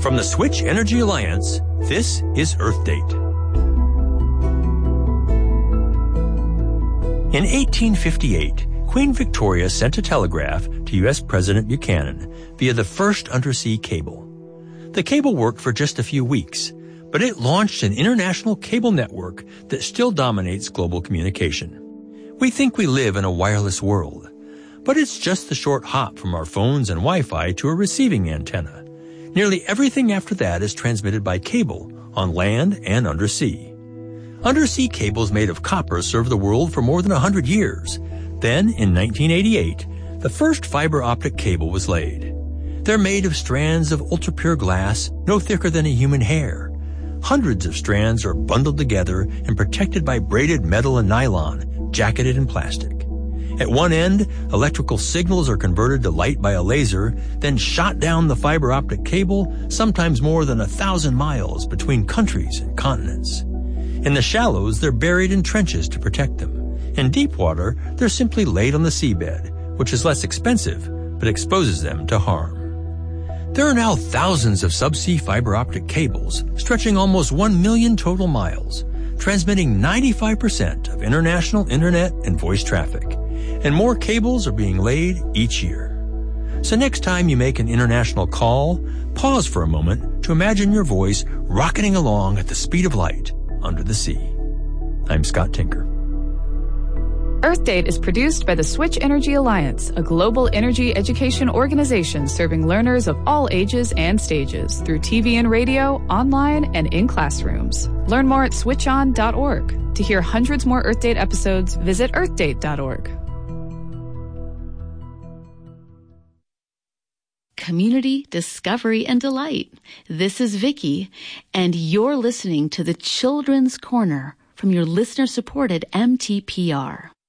From the Switch Energy Alliance, this is Earth Date. In 1858, Queen Victoria sent a telegraph to U.S. President Buchanan via the first undersea cable. The cable worked for just a few weeks, but it launched an international cable network that still dominates global communication. We think we live in a wireless world, but it's just the short hop from our phones and Wi-Fi to a receiving antenna. Nearly everything after that is transmitted by cable, on land and undersea. Undersea cables made of copper served the world for more than 100 years. Then, in 1988, the first fiber optic cable was laid. They're made of strands of ultra-pure glass, no thicker than a human hair. Hundreds of strands are bundled together and protected by braided metal and nylon, jacketed in plastic. At one end, electrical signals are converted to light by a laser, then shot down the fiber optic cable, sometimes more than 1,000 miles between countries and continents. In the shallows, they're buried in trenches to protect them. In deep water, they're simply laid on the seabed, which is less expensive, but exposes them to harm. There are now thousands of subsea fiber optic cables, stretching almost 1 million total miles, transmitting 95% of international internet and voice traffic. And more cables are being laid each year. So next time you make an international call, pause for a moment to imagine your voice rocketing along at the speed of light under the sea. I'm Scott Tinker. Earth Date is produced by the Switch Energy Alliance, a global energy education organization serving learners of all ages and stages through TV and radio, online, and in classrooms. Learn more at switchon.org. To hear hundreds more Earth Date episodes, visit earthdate.org. Community, discovery, and delight. This is Vicki, and you're listening to the Children's Corner from your listener-supported MTPR.